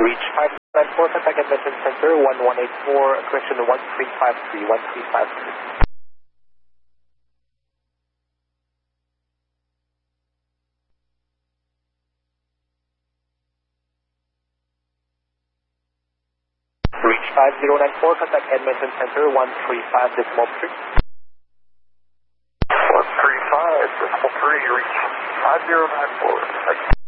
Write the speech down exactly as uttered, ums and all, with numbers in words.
Reach five nine four, contact Edmonton Center, one one eight four, correction one three five three, one three five three. Reach five zero nine four, contact Edmonton Center, one three five, decimal three. one three five, decimal three, reach five zero nine four.